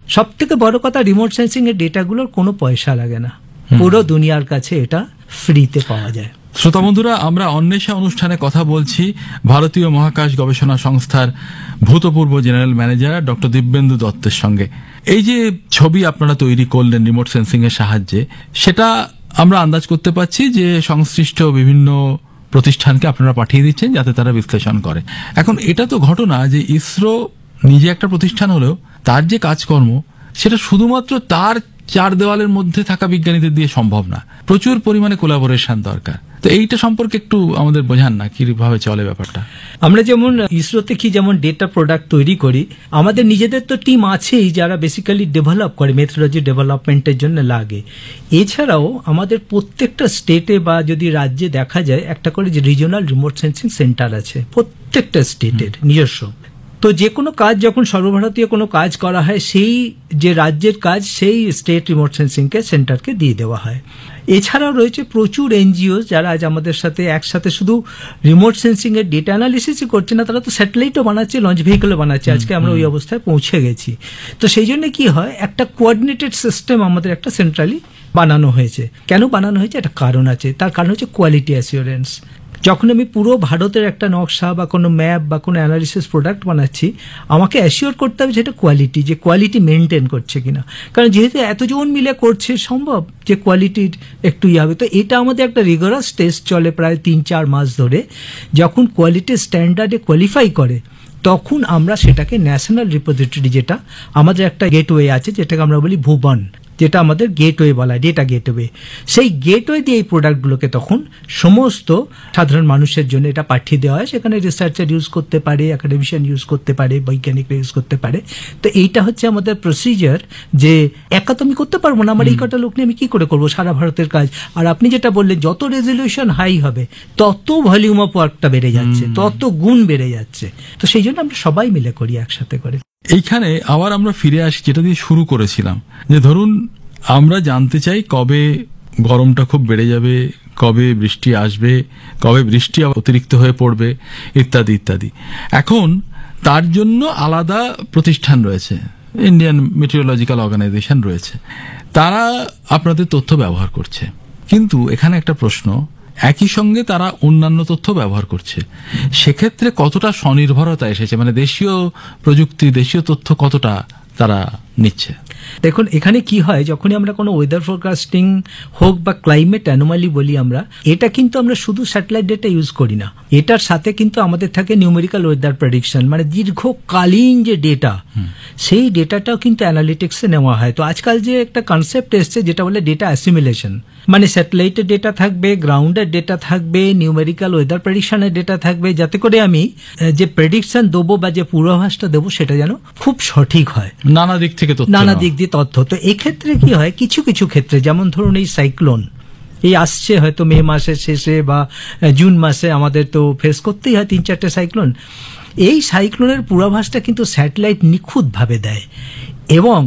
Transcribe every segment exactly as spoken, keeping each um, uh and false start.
সব থেকে বড় কথা, রিমোট সেন্সিং এর ডেটাগুলোর কোনো পয়সা লাগে না, পুরো দুনিয়ার কাছে এটা ফ্রিতে পাওয়া যায়। শ্রোতা বন্ধুরা, আমরা অন্বেষা অনুষ্ঠানে কথা বলছি ভারতীয় মহাকাশ গবেষণা সংস্থার ভূতপূর্ব জেনারেল ম্যানেজার ডক্টর দিব্যেন্দু দত্তের সঙ্গে। এই যে ছবি আপনারা তৈরি করলেন রিমোট সেন্সিং এর সাহায্যে, সেটা আমরা আন্দাজ করতে পারছি যে সংশ্লিষ্ট বিভিন্ন প্রতিষ্ঠানকে আপনারা পাঠিয়ে দিচ্ছেন যাতে তারা বিশ্লেষণ করে। এখন এটা তো ঘটনা যে ইসরো নিজে একটা প্রতিষ্ঠান হলেও তার যে কাজকর্ম সেটা শুধুমাত্র তার চার দেওয়ালের মধ্যে থাকা বিজ্ঞানীদের দিয়ে সম্ভব না, প্রচুর পরিমাণে কোলাবোরেশন দরকার। তো এইটা সম্পর্কে একটু আমাদের বোঝান না, কিভাবে চলে ব্যাপারটা। আমরা যেমন ইসরোতে কি যেমন ডেটা প্রোডাক্ট তৈরি করি, আমাদের নিজেদের তো টিম আছেই যারা বেসিক্যালি ডেভেলপ করে, মেথোডলজি ডেভেলপমেন্টের জন্য লাগে। এছাড়াও আমাদের প্রত্যেকটা স্টেটে বা যদি রাজ্যে দেখা যায় একটা করে যে রিজিওনাল রিমোট সেন্সিং সেন্টার আছে প্রত্যেকটা স্টেটের নিজস্ব। তো যে কোনো কাজ যখন সর্বভারতীয় কোনো কাজ করা হয়, সেই যে রাজ্যের কাজ সেই স্টেট রিমোট সেন্সিংকে সেন্টারকে দিয়ে দেওয়া হয়। এছাড়াও রয়েছে প্রচুর এনজিও যারা আজ আমাদের সাথে একসাথে শুধু রিমোট সেন্সিং এর ডেটা অ্যানালিসিসই করছে না, তারা তো স্যাটেলাইটও বানাচ্ছে, লঞ্চ ভেহিকলও বানাচ্ছে। আজকে আমরা ওই অবস্থায় পৌঁছে গেছি। তো সেই জন্য কি হয়, একটা কোঅর্ডিনেটেড সিস্টেম আমাদের একটা সেন্ট্রালি বানানো হয়েছে। কেন বানানো হয়েছে, একটা কারণ আছে। তার কারণ হচ্ছে কোয়ালিটি অ্যাসিওরেন্স। যখন আমি পুরো ভারতের একটা নকশা বা কোনো ম্যাপ বা কোনো অ্যানালিসিস প্রোডাক্ট বানাচ্ছি, আমাকে অ্যাসিওর করতে হবে যেটা কোয়ালিটি, যে কোয়ালিটি মেনটেন করছে কিনা। কারণ যেহেতু এতজন মিলে করছে, সম্ভব যে কোয়ালিটির একটু ইয়ে হবে। তো এটা আমাদের একটা রিগরাস টেস্ট চলে প্রায় তিন চার মাস ধরে। যখন কোয়ালিটির স্ট্যান্ডার্ডে কোয়ালিফাই করে, তখন আমরা সেটাকে ন্যাশনাল রিপোজিটরি, যেটা আমাদের একটা গেটওয়ে আছে যেটাকে আমরা বলি ভুবন, যেটা আমাদের গেটওয়ে বলা হয়, ডেটা গেটওয়ে, সেই গেটওয়ে দিয়ে এই প্রোডাক্টগুলোকে তখন সমস্ত সাধারণ মানুষের জন্য এটা পাঠিয়ে দেওয়া হয়। সেখানে রিসার্চার ইউজ করতে পারে, একাডেমিশিয়ান ইউজ করতে পারে, বৈজ্ঞানিকরা ইউজ করতে পারে। তো এইটা হচ্ছে আমাদের প্রসিজার, যে একা তো আমি করতে পারবো না, আমার এই কটা লোক নিয়ে আমি কি করে করবো সারা ভারতের কাজ। আর আপনি যেটা বললেন, যত রেজলিউশন হাই হবে তত ভলিউম অফ ওয়ার্কটা বেড়ে যাচ্ছে, তত গুণ বেড়ে যাচ্ছে। তো সেই জন্য আমরা সবাই মিলে করি, একসাথে করে। এইখানে আবার আমরা ফিরে আসি যেটা দিয়ে শুরু করেছিলাম, যে ধরুন আমরা জানতে চাই কবে গরমটা খুব বেড়ে যাবে, কবে বৃষ্টি আসবে, কবে বৃষ্টি অতিরিক্ত হয়ে পড়বে, ইত্যাদি ইত্যাদি। এখন তার জন্য আলাদা প্রতিষ্ঠান রয়েছে, ইন্ডিয়ান মেটিওরোলজিক্যাল অর্গানাইজেশন রয়েছে, তারা আপনাদের তথ্য ব্যবহার করছে। কিন্তু এখানে একটা প্রশ্ন, একই সঙ্গে তারা অন্যান্য তথ্য ব্যবহার করছে, সেক্ষেত্রে কতটা স্বনির্ভরতা এসেছে, মানে দেশীয় প্রযুক্তি, দেশীয় তথ্য কতটা তারা নিচ্ছে? দেখুন, এখানে কি হয়, যখনই আমরা কোনো ওয়েদার ফোরকাস্টিং হোক বা ক্লাইমেট অ্যানোমালি বলি আমরা, এটা কিন্তু আমরা শুধু স্যাটেলাইট ডেটা ইউজ করি না, এটার সাথে কিন্তু আমাদের থাকে নিউমেরিক্যাল ওয়েদার প্রেডিকশন, মানে দীর্ঘকালীন যে ডেটা, সেই ডেটাটাও কিন্তু অ্যানালিটিক্সে নেওয়া হয়। তো আজকাল যে একটা কনসেপ্ট এসছে যেটা বলে ডেটা অ্যাসিমিলেশন, মানে স্যাটেলাইটের ডেটা থাকবে, গ্রাউন্ডের ডেটা থাকবে, নিউমেরিক্যাল ওয়েদার প্রেডিকশনের ডেটা থাকবে, যাতে করে আমি যে প্রেডিকশন দেবো বা যে পূর্বাভাসটা দেবো সেটা যেন খুব সঠিক হয়, নানা দিক থেকে নানা দিক দিয়ে তথ্য। তো এক্ষেত্রে কি হয়, কিছু কিছু ক্ষেত্রে, যেমন ধরুন এই সাইক্লোন এই আসছে, হয়তো মে মাসের শেষে বা জুন মাসে আমাদের তো ফেস করতেই হয় তিন চারটে সাইক্লোন। এই সাইক্লোনের পূর্বাভাসটা কিন্তু স্যাটেলাইট নিখুঁতভাবে দেয়, এবং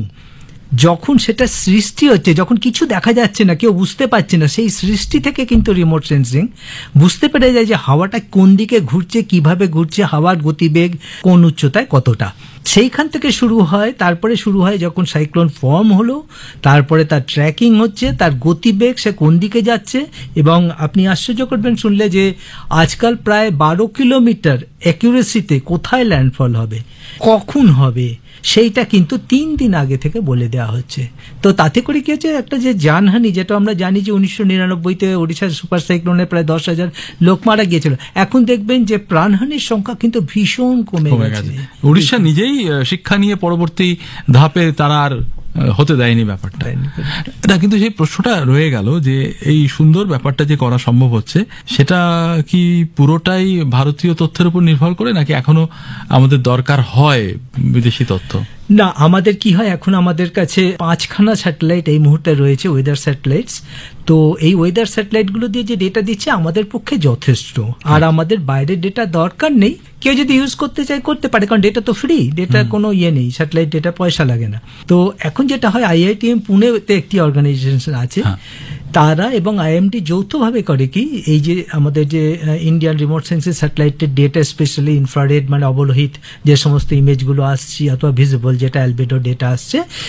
যখন সেটা সৃষ্টি হচ্ছে, যখন কিছু দেখা যাচ্ছে না, কেউ বুঝতে পারছে না, সেই সৃষ্টি থেকে কিন্তু রিমোট সেন্সিং বুঝতে পেরে যায় যে হাওয়াটা কোন দিকে ঘুরছে, কিভাবে ঘুরছে, হাওয়ার গতিবেগ কোন উচ্চতায় কতটা, সেইখান থেকে শুরু হয়। তারপরে শুরু হয় যখন সাইক্লোন ফর্ম হলো, তারপরে তার ট্র্যাকিং হচ্ছে, তার গতিবেগ সে কোন দিকে যাচ্ছে। এবং আপনি আশ্চর্য করবেন শুনলে যে আজকাল প্রায় বারো কিলোমিটার অ্যাকিউরেসিতে কোথায় ল্যান্ডফল হবে, কখন হবে, সেইটা কিন্তু তিন দিন আগে থেকে বলে দেওয়া হচ্ছে। তো তাতে করে কি হচ্ছে, একটা যে জানহানি, যেটা আমরা জানি যে উনিশশো নিরানব্বইতে ওড়িশার সুপার সাইক্লোনে প্রায় দশ হাজার লোক মারা গিয়েছিল, এখন দেখবেন যে প্রাণহানির সংখ্যা কিন্তু ভীষণ কমে গেছে। উড়িষ্যা নিজেই শিক্ষা নিয়ে পরবর্তী ধাপে তারা আর হতে দেয়নি ব্যাপারটা। না, কিন্তু সেই প্রশ্নটা রয়ে গেল যে এই সুন্দর ব্যাপারটা যে করা সম্ভব হচ্ছে, সেটা কি পুরোটাই ভারতীয় তথ্যের উপর নির্ভর করে, নাকি এখনো আমাদের দরকার হয় বিদেশি তথ্য? না, আমাদের কি হয়, এখন আমাদের কাছে পাঁচখানা স্যাটেলাইট এই মুহূর্তে রয়েছে, ওয়েদার স্যাটেলাইটস। তো এই ওয়েদার স্যাটেলাইটগুলো দিয়ে যে ডেটা দিচ্ছে আমাদের পক্ষে যথেষ্ট, আর আমাদের বাইরের ডেটা দরকার নেই। কেউ যদি ইউজ করতে চায় করতে পারে, কারণ ডেটা তো ফ্রি, ডেটা কোনো ইয়ে নেই, স্যাটেলাইট ডেটা পয়সা লাগে না। তো এখন যেটা হয়, আইআইটিএম পুনেতে একটি অর্গানাইজেশন আছে, তারা এবং আইএমডি যৌথভাবে করে কি, এই যে আমাদের যে ইন্ডিয়ান রিমোট সেন্সিং স্যাটেলাইটের ডেটা, স্পেশালি ইনফ্রারেড মানে অবলোহিত যে সমস্ত ইমেজগুলো আসছে, অথবা ভিজিবল যেটা অ্যালবেডো ডেটা আসছে,